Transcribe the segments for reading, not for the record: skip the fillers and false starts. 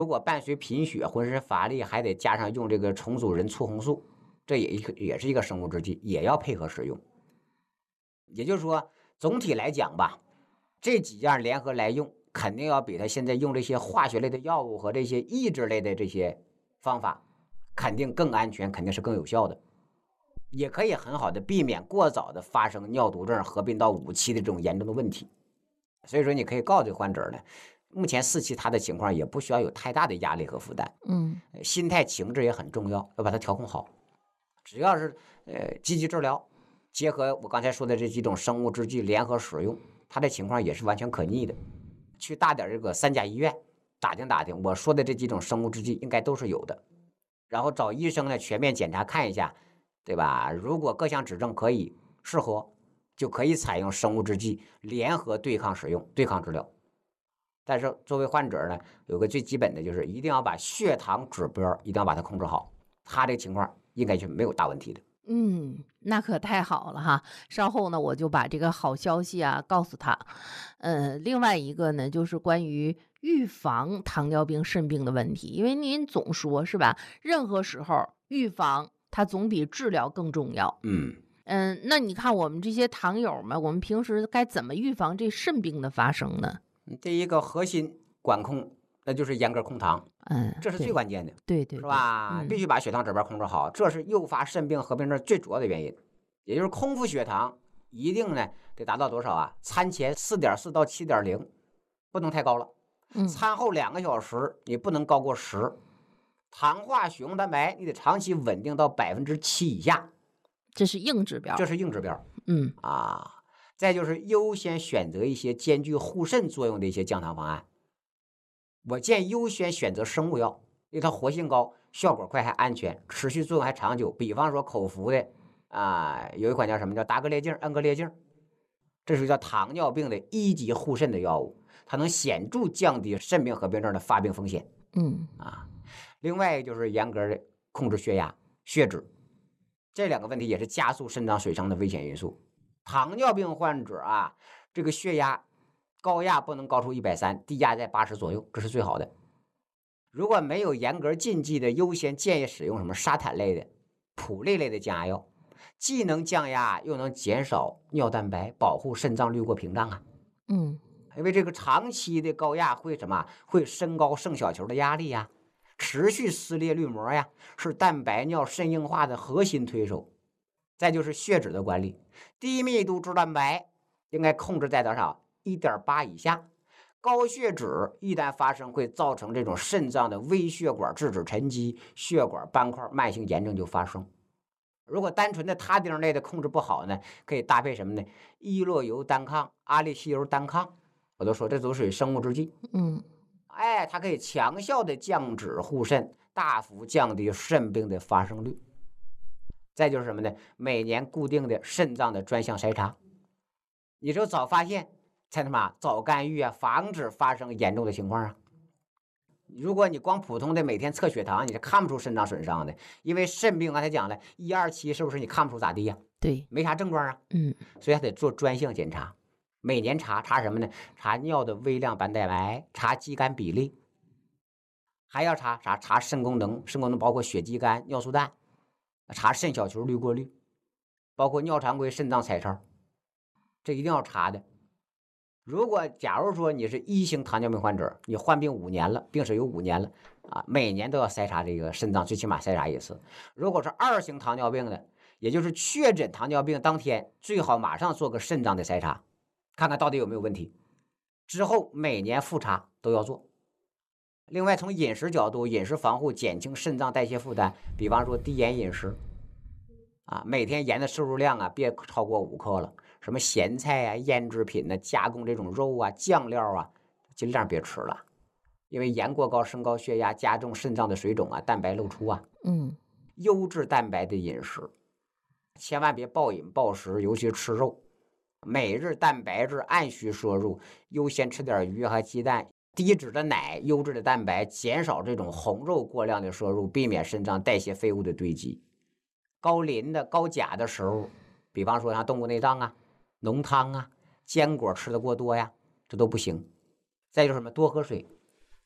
如果伴随贫血、浑身乏力，还得加上用这个重组人促红素，这也是一个生物制剂，也要配合使用。也就是说，总体来讲吧，这几样联合来用，肯定要比他现在用这些化学类的药物和这些抑制类的这些方法，肯定更安全，肯定是更有效的，也可以很好的避免过早的发生尿毒症合并到5期的这种严重的问题。所以说，你可以告诉这个患者呢，目前4期他的情况也不需要有太大的压力和负担，心态情志也很重要，要把它调控好。只要是积极治疗，结合我刚才说的这几种生物制剂联合使用，他的情况也是完全可逆的。去大点这个3甲医院打听打听，我说的这几种生物制剂应该都是有的，然后找医生呢全面检查看一下，对吧？如果各项指征可以适合，就可以采用生物制剂联合对抗使用、对抗治疗。但是作为患者呢，有个最基本的就是一定要把血糖指标一定要把它控制好，他这个情况应该是没有大问题的。 那可太好了哈！稍后呢，我就把这个好消息啊告诉他。另外一个呢，就是关于预防糖尿病、肾病的问题，因为您总说是吧，任何时候预防它总比治疗更重要。那你看我们这些糖友们，我们平时该怎么预防这肾病的发生呢？ 第一个核心管控，那就是严格控糖，这是最关键的， 对， 是吧？必须把血糖指标控制好，这是诱发肾病合并症最主要的原因。也就是空腹血糖一定呢得达到多少啊？餐前4.4到7.0，不能太高了。餐后2个小时你不能高过10。糖化血红蛋白你得长期稳定到7%以下， 这是硬指标。 这是硬指标。再就是优先选择一些兼具护肾作用的一些降糖方案。我建议优先选择生物药，因为它活性高，效果快还安全，持续作用还长久。比方说口服的有一款叫什么叫达格列净、恩格列净，这是叫糖尿病的1级护肾的药物，它能显著降低肾病合并症的发病风险。另外就是严格的控制血压、血脂，这2个问题也是加速肾脏损伤的危险因素。糖尿病患者这个血压高压不能高出130，低压在80左右，这是最好的。如果没有严格禁忌的，优先建议使用什么沙坦类的、普类的降压药，既能降压又能减少尿蛋白，保护肾脏滤过屏障因为这个长期的高压会什么？会升高肾小球的压力持续撕裂滤膜是蛋白尿肾硬化的核心推手。再就是血脂的管理，低密度脂蛋白应该控制在多少？1.8以下。高血脂一旦发生，会造成这种肾脏的微血管质脂沉积、血管斑块，慢性炎症就发生。如果单纯的他汀类的控制不好呢，可以搭配什么呢？伊洛油单抗、阿利西油单抗，我都说这都属于生物制剂。它可以强效的降脂护肾，大幅降低肾病的发生率。再就是什么呢？每年固定的肾脏的专项筛查，你只有早发现才早干预防止发生严重的情况如果你光普通的每天测血糖，你是看不出肾脏损伤的，因为肾病刚才讲了1、2期是不是你看不出咋地对， 没啥症状所以还得做专项检查，每年查什么呢？查尿的微量白蛋白，查肌酐比例，还要查啥？查肾功能，肾功能包括血肌酐、尿素氮，查肾小球滤过率，包括尿常规、肾脏彩超，这一定要查的。如果假如说你是1型糖尿病患者，你患病5年了，病史有5年了每年都要筛查这个肾脏，最起码筛查1次。如果是2型糖尿病的，也就是确诊糖尿病当天，最好马上做个肾脏的筛查，看看到底有没有问题。之后每年复查都要做。另外从饮食角度，饮食防护减轻肾脏代谢负担，比方说低盐饮食每天盐的摄入量别超过5克了。什么咸菜腌制品加工这种肉酱料尽量别吃了，因为盐过高升高血压，加重肾脏的水肿蛋白漏出优质蛋白的饮食，千万别暴饮暴食，尤其吃肉。每日蛋白质按需摄入，优先吃点鱼和鸡蛋，低脂的奶，优质的蛋白，减少这种红肉过量的摄入，避免肾脏代谢废物的堆积。高磷的高钾的食物，比方说像动物内脏浓汤坚果吃的过多这都不行。再就是什么？多喝水，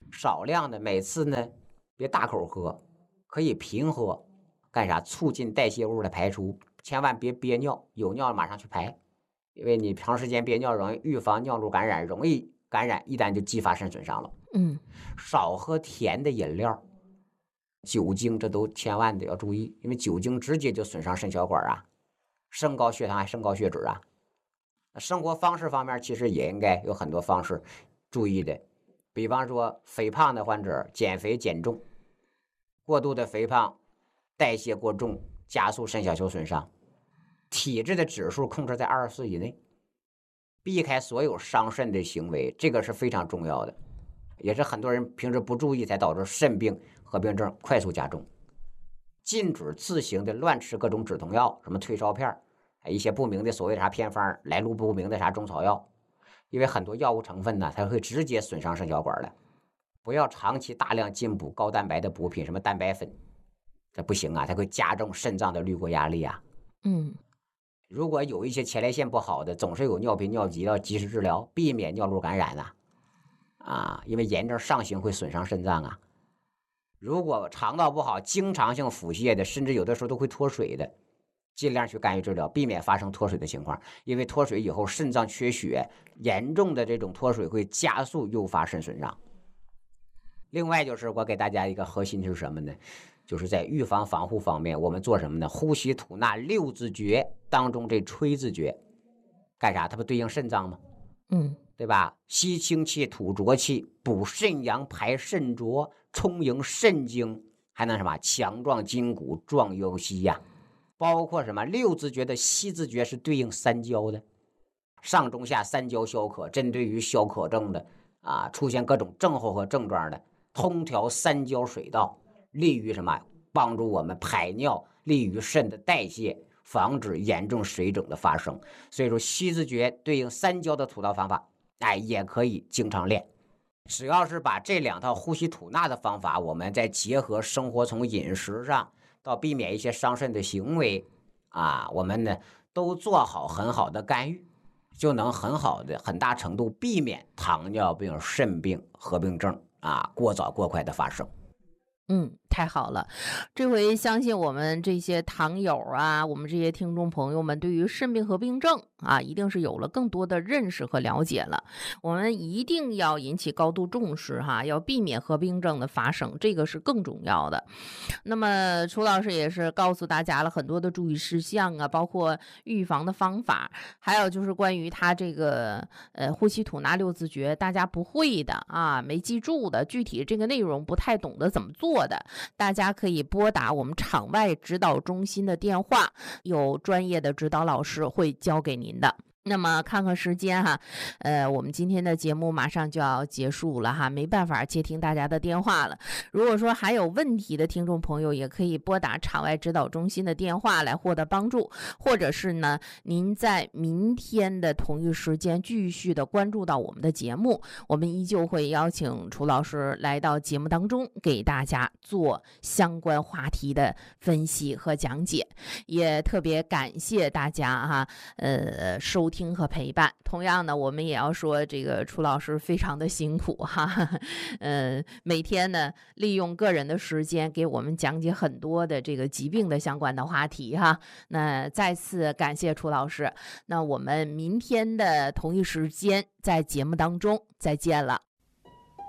少量的，每次呢别大口喝，可以频喝，干啥？促进代谢物的排出，千万别憋尿，有尿马上去排，因为你长时间憋尿容易预防尿路感染，容易感染，一旦就激发肾损伤了。少喝甜的饮料，酒精这都千万得要注意，因为酒精直接就损伤肾小管啊，升高血糖还升高血脂啊。生活方式方面其实也应该有很多方式注意的，比方说肥胖的患者减肥减重，过度的肥胖代谢过重加速肾小球损伤，体质的指数控制在24以内，避开所有伤肾的行为，这个是非常重要的，也是很多人平时不注意才导致肾病合并症快速加重。禁止自行的乱吃各种止痛药，什么退烧片，一些不明的所谓的啥偏方，来路不明的啥中草药，因为很多药物成分呢，它会直接损伤肾小管的。不要长期大量进补高蛋白的补品，什么蛋白粉，这不行啊，它会加重肾脏的滤过压力啊。如果有一些前列腺不好的，总是有尿频尿急，要及时治疗，避免尿路感染因为炎症上行会损伤肾脏啊。如果肠道不好，经常性腹泻的，甚至有的时候都会脱水的，尽量去干预治疗，避免发生脱水的情况。因为脱水以后肾脏缺血，严重的这种脱水会加速诱发肾损伤。另外就是我给大家一个核心是什么呢？就是在预防防护方面，我们做什么呢？呼吸吐纳六字诀当中这吹字诀干啥？它不对应肾脏吗？对吧？吸清气吐浊气，补肾阳排肾浊，充盈肾精，还能什么？强壮筋骨，壮腰膝呀。包括什么？六字诀的吸字诀是对应三焦的，上中下三焦消渴，针对于消渴症的出现各种症候和症状的，通调三焦水道，利于什么？帮助我们排尿，利于肾的代谢，防止严重水肿的发生。所以说吸字诀对应三焦的吐纳方法，也可以经常练。只要是把这两套呼吸吐纳的方法，我们再结合生活从饮食上到避免一些伤肾的行为我们呢都做好很好的干预，就能很好的很大程度避免糖尿病、肾病合并症过早过快的发生。 太好了，这回相信我们这些糖友我们这些听众朋友们对于肾病合并症一定是有了更多的认识和了解了。我们一定要引起高度重视要避免合并症的发生，这个是更重要的。那么楚老师也是告诉大家了很多的注意事项包括预防的方法，还有就是关于他这个呼吸吐纳六字诀，大家不会的没记住的，具体这个内容不太懂得怎么做的，大家可以拨打我们场外指导中心的电话，有专业的指导老师会教给您的。那么看看时间我们今天的节目马上就要结束了没办法接听大家的电话了。如果说还有问题的听众朋友，也可以拨打场外指导中心的电话来获得帮助，或者是呢，您在明天的同一时间继续的关注到我们的节目，我们依旧会邀请楚老师来到节目当中，给大家做相关话题的分析和讲解。也特别感谢大家收听和陪伴。同样呢，我们也要说这个楚老师非常的辛苦每天呢利用个人的时间给我们讲解很多的这个疾病的相关的话题那再次感谢楚老师。那我们明天的同一时间在节目当中再见了。